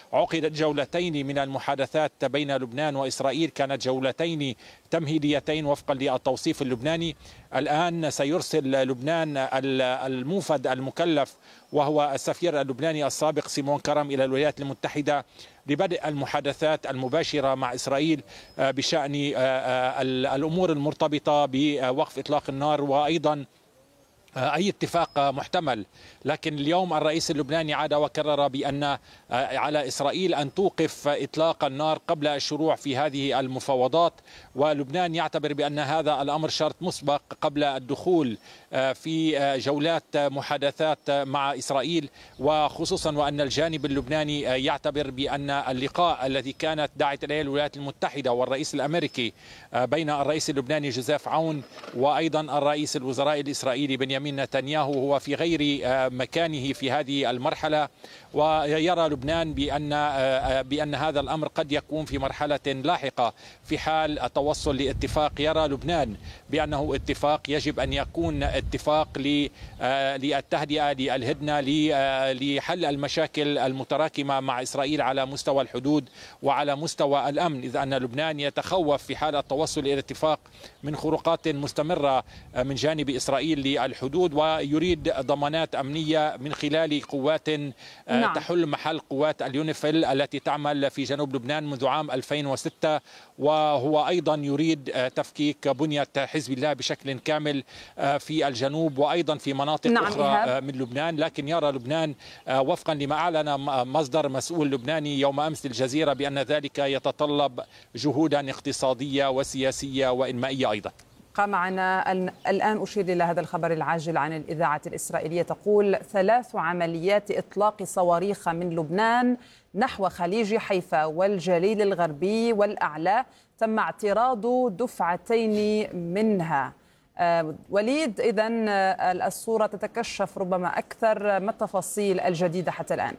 عقدت جولتين من المحادثات بين لبنان وإسرائيل، كانت جولتين تمهيديتين وفقا للتوصيف اللبناني. الآن سيرسل لبنان الموفد المكلف وهو السفير اللبناني السابق سيمون كرم إلى الولايات المتحدة لبدء المحادثات المباشرة مع إسرائيل بشأن الأمور المرتبطة بوقف إطلاق النار وأيضا أي اتفاق محتمل. لكن اليوم الرئيس اللبناني عاد وكرر بأن على إسرائيل أن توقف إطلاق النار قبل الشروع في هذه المفاوضات، ولبنان يعتبر بأن هذا الأمر شرط مسبق قبل الدخول في جولات محادثات مع إسرائيل، وخصوصا وأن الجانب اللبناني يعتبر بأن اللقاء الذي كانت دعت إليه الولايات المتحدة والرئيس الأمريكي بين الرئيس اللبناني جوزيف عون وأيضا الرئيس الوزراء الإسرائيلي بنيامين نتنياهو هو في غير مكانه في هذه المرحلة، ويرى لبنان بأن هذا الأمر قد يكون في مرحلة لاحقة في حال التوصل لاتفاق. يرى لبنان بأنه اتفاق يجب أن يكون اتفاق للتهدئة للهدنة لحل المشاكل المتراكمة مع إسرائيل على مستوى الحدود وعلى مستوى الأمن، إذ أن لبنان يتخوف في حال التوصل إلى اتفاق من خروقات مستمرة من جانب إسرائيل للحدود، ويريد ضمانات أمنية من خلال قوات تحل محل قوات اليونيفيل التي تعمل في جنوب لبنان منذ عام 2006، وهو أيضا يريد تفكيك بنية حزب الله بشكل كامل في الجنوب وأيضا في مناطق أخرى من لبنان. لكن يرى لبنان وفقا لما أعلن مصدر مسؤول لبناني يوم أمس للجزيرة بأن ذلك يتطلب جهودا اقتصادية وسياسية وإنمائية أيضا. معنا الآن أشير إلى هذا الخبر العاجل عن الإذاعة الإسرائيلية، تقول 3 عمليات إطلاق صواريخ من لبنان نحو خليج حيفا والجليل الغربي والأعلى تم اعتراض دفعتين منها. وليد، إذن الصورة تتكشف ربما أكثر، ما التفاصيل الجديدة حتى الآن؟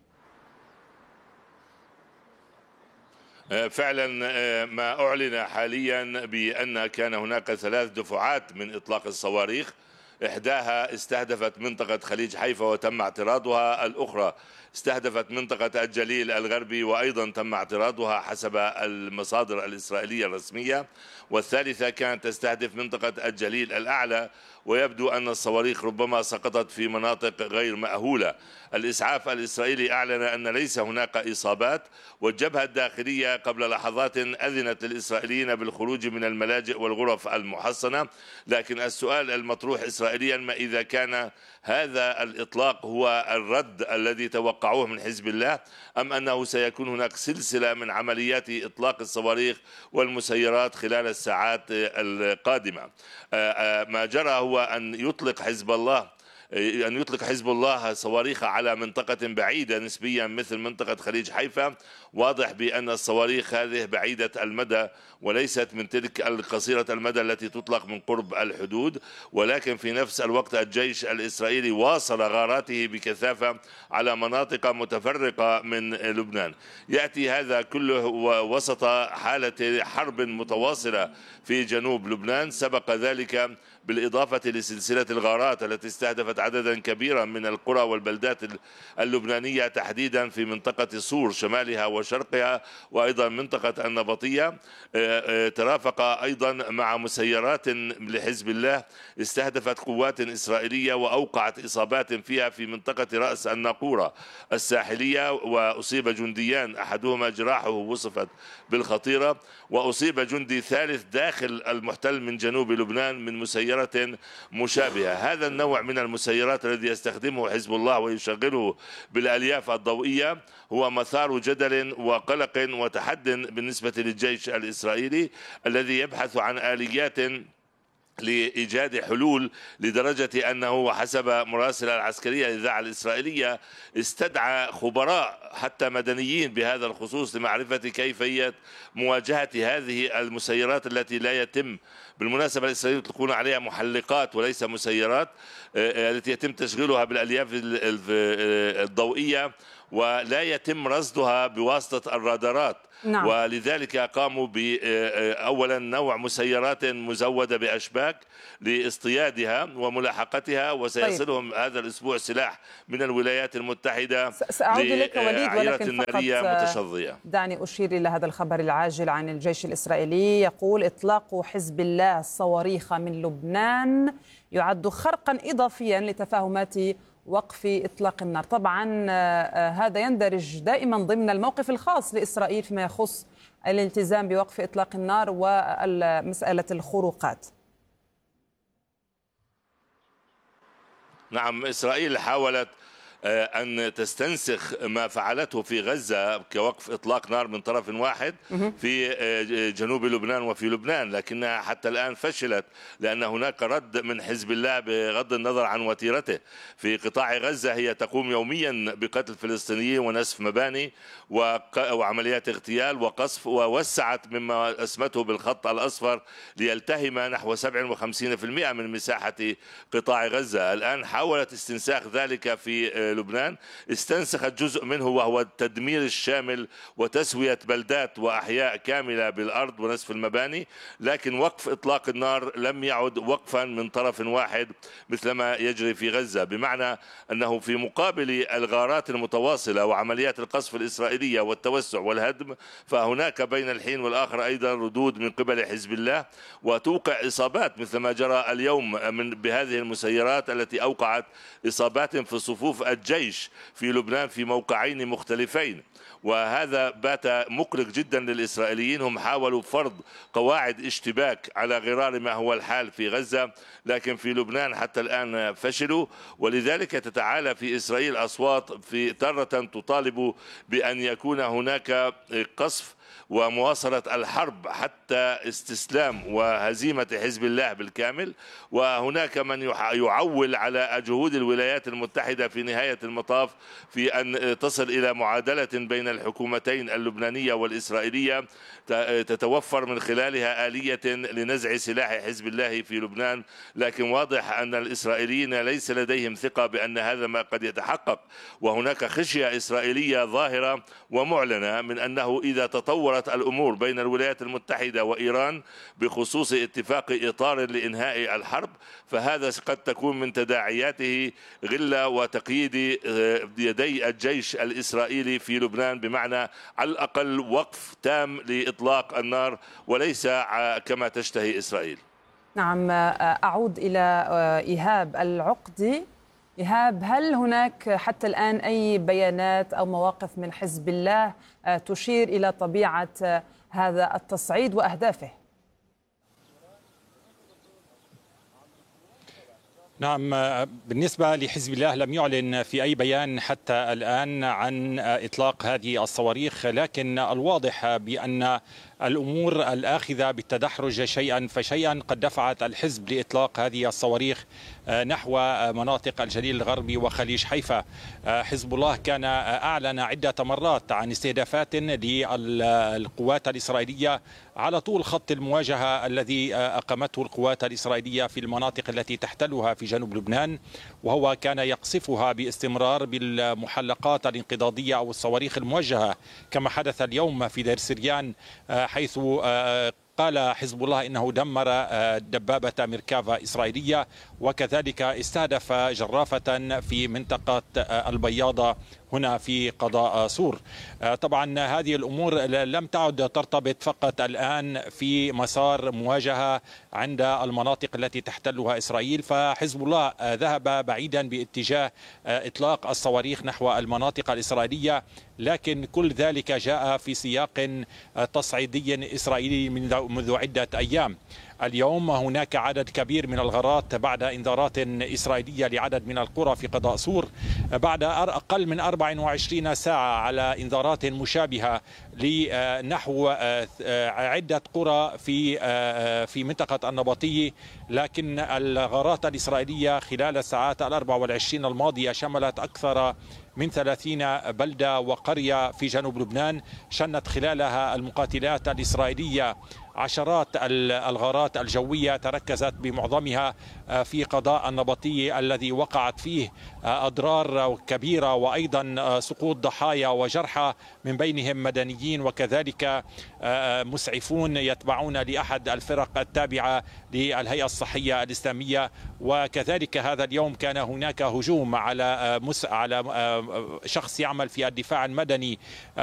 فعلا ما أعلن حاليا بأن كان هناك 3 دفعات من إطلاق الصواريخ، إحداها استهدفت منطقة خليج حيفا وتم اعتراضها، الأخرى استهدفت منطقة الجليل الغربي وأيضا تم اعتراضها حسب المصادر الإسرائيلية الرسمية، والثالثة كانت تستهدف منطقة الجليل الأعلى، ويبدو أن الصواريخ ربما سقطت في مناطق غير مأهولة. الإسعاف الإسرائيلي أعلن أن ليس هناك إصابات، والجبهة الداخلية قبل لحظات أذنت للإسرائيليين بالخروج من الملاجئ والغرف المحصنة. لكن السؤال المطروح إسرائيليا ما إذا كان هذا الإطلاق هو الرد الذي توقعوه من حزب الله، أم أنه سيكون هناك سلسلة من عمليات إطلاق الصواريخ والمسيرات خلال الساعات القادمة. ما جرى هو أن يطلق حزب الله صواريخ على منطقة بعيدة نسبيا مثل منطقة خليج حيفا. واضح بأن الصواريخ هذه بعيدة المدى وليست من تلك القصيرة المدى التي تطلق من قرب الحدود، ولكن في نفس الوقت الجيش الإسرائيلي واصل غاراته بكثافة على مناطق متفرقة من لبنان. يأتي هذا كله وسط حالة حرب متواصلة في جنوب لبنان، سبق ذلك بالإضافة لسلسلة الغارات التي استهدفت عددا كبيرا من القرى والبلدات اللبنانية تحديدا في منطقة صور شمالها وشرقها وأيضا منطقة النبطية. ترافق أيضا مع مسيرات لحزب الله استهدفت قوات إسرائيلية وأوقعت إصابات فيها في منطقة رأس الناقورة الساحلية، وأصيب جنديان أحدهما جراحه وصفت بالخطيرة، وأصيب جندي ثالث داخل المحتل من جنوب لبنان من مسيرة مشابهة. هذا النوع من المسيرات الذي يستخدمه حزب الله ويشغله بالألياف الضوئية هو مثار جدل وقلق وتحد بالنسبة للجيش الإسرائيلي الذي يبحث عن آليات لإيجاد حلول، لدرجة أنه وحسب مراسل العسكرية الإذاعة الإسرائيلية استدعى خبراء حتى مدنيين بهذا الخصوص لمعرفة كيفية مواجهة هذه المسيرات التي لا يتم، بالمناسبة الإسرائيليين يطلقون عليها محلقات وليس مسيرات، التي يتم تشغيلها بالألياف الضوئية ولا يتم رصدها بواسطة الرادارات. نعم. ولذلك قاموا أولا نوع مسيرات مزودة بأشباك لاصطيادها وملاحقتها، وسيصلهم هذا الأسبوع سلاح من الولايات المتحدة. سأعود إليك وليد، ولكن فقط متشظية. دعني أشير إلى هذا الخبر العاجل عن الجيش الإسرائيلي. يقول إطلاق حزب الله الصواريخ من لبنان يعد خرقا إضافيا لتفاهمات وقف إطلاق النار. طبعا هذا يندرج دائما ضمن الموقف الخاص لإسرائيل فيما يخص الالتزام بوقف إطلاق النار ومسألة الخروقات. نعم، إسرائيل حاولت أن تستنسخ ما فعلته في غزة كوقف إطلاق نار من طرف واحد في جنوب لبنان وفي لبنان، لكنها حتى الآن فشلت، لأن هناك رد من حزب الله بغض النظر عن وتيرته. في قطاع غزة هي تقوم يوميا بقتل فلسطينيين ونسف مباني وعمليات اغتيال وقصف، ووسعت مما أسمته بالخط الأصفر ليلتهم نحو 57% من مساحة قطاع غزة. الآن حاولت استنساخ ذلك في لبنان، استنسخت جزء منه وهو التدمير الشامل وتسوية بلدات وأحياء كاملة بالأرض ونسف المباني، لكن وقف إطلاق النار لم يعد وقفا من طرف واحد مثلما يجري في غزة، بمعنى أنه في مقابل الغارات المتواصلة وعمليات القصف الإسرائيلية والتوسع والهدم، فهناك بين الحين والآخر أيضا ردود من قبل حزب الله وتوقع إصابات مثل ما جرى اليوم بهذه المسيرات التي أوقعت إصابات في صفوف الجيش في لبنان في موقعين مختلفين. وهذا بات مقلق جدا للإسرائيليين. هم حاولوا فرض قواعد اشتباك على غرار ما هو الحال في غزة، لكن في لبنان حتى الآن فشلوا. ولذلك تتعالى في إسرائيل أصوات في تارة تطالب بأن يكون هناك قصف ومواصلة الحرب حتى استسلام وهزيمة حزب الله بالكامل. وهناك من يعول على جهود الولايات المتحدة في نهاية المطاف في أن تصل إلى معادلة بين الحكومتين اللبنانية والإسرائيلية تتوفر من خلالها آلية لنزع سلاح حزب الله في لبنان. لكن واضح أن الإسرائيليين ليس لديهم ثقة بأن هذا ما قد يتحقق، وهناك خشية إسرائيلية ظاهرة ومعلنة من أنه إذا تطورت الأمور بين الولايات المتحدة وإيران بخصوص اتفاق إطار لإنهاء الحرب، فهذا قد تكون من تداعياته غلة وتقييد يدي الجيش الإسرائيلي في لبنان، بمعنى على الأقل وقف تام لإطلاق النار وليس كما تشتهي إسرائيل. نعم، أعود إلى إيهاب العقدي. إيهاب، هل هناك حتى الآن أي بيانات أو مواقف من حزب الله تشير إلى طبيعة هذا التصعيد وأهدافه؟ نعم، بالنسبة لحزب الله لم يعلن في أي بيان حتى الآن عن إطلاق هذه الصواريخ، لكن الواضح بأن الأمور الآخذة بالتدحرج شيئا فشيئا قد دفعت الحزب لإطلاق هذه الصواريخ نحو مناطق الجليل الغربي وخليج حيفا. حزب الله كان أعلن عدة مرات عن استهدافات للقوات الإسرائيلية على طول خط المواجهة الذي أقامته القوات الإسرائيلية في المناطق التي تحتلها في جنوب لبنان، وهو كان يقصفها باستمرار بالمحلقات الانقضاضية أو الصواريخ الموجهة كما حدث اليوم في دير سريان، حيث قال حزب الله إنه دمر دبابة ميركافا إسرائيلية، وكذلك استهدف جرافة في منطقة البياضة هنا في قضاء سور. طبعا هذه الأمور لم تعد ترتبط فقط الآن في مسار مواجهة عند المناطق التي تحتلها إسرائيل، فحزب الله ذهب بعيدا باتجاه إطلاق الصواريخ نحو المناطق الإسرائيلية، لكن كل ذلك جاء في سياق تصعيدي إسرائيلي منذ عدة أيام. اليوم هناك عدد كبير من الغارات بعد إنذارات إسرائيلية لعدد من القرى في قضاء سور، بعد أقل من 24 ساعة على إنذارات مشابهة لنحو عدة قرى في منطقة النبطية. لكن الغارات الإسرائيلية خلال الساعات 24 الماضية شملت أكثر من 30 بلدة وقرية في جنوب لبنان، شنت خلالها المقاتلات الإسرائيلية عشرات الغارات الجوية تركزت بمعظمها في قضاء النبطي الذي وقعت فيه أضرار كبيرة وأيضا سقوط ضحايا وجرحى من بينهم مدنيين وكذلك مسعفون يتبعون لأحد الفرق التابعة للهيئة الصحية الإسلامية. وكذلك هذا اليوم كان هناك هجوم على شخص يعمل في الدفاع المدني